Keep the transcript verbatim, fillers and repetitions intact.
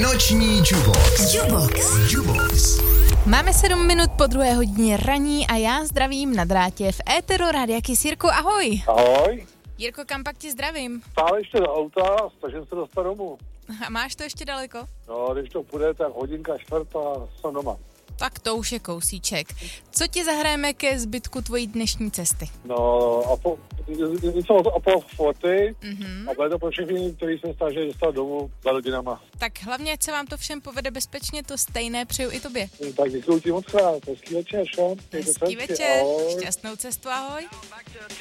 Noční Jubox. Jubox. Jubox. Máme sedm minut po druhé hodině raní a já zdravím na drátě v éteru Rádia Kiss. Jirko, ahoj. Ahoj. Jirko, kam pak ti zdravím? Stále ještě do auta a snažím se dostat domů. A máš to ještě daleko? No, když to půjde, tak hodinka čtvrt a jsem doma. Tak to už je kousíček. Co ti zahrajeme ke zbytku tvojí dnešní cesty? No, a po, něco od Apollo čtyři Mhm. a bude to pro všechny, kteří se snaží dostat domů za rodinama. Tak hlavně, ať se vám to všem povede bezpečně, to stejné přeju i tobě. Tak děkuji ti moc krát. Hezký večer, šo? Mějte se Hezký hezky, večer, ahoj. šťastnou cestu, ahoj.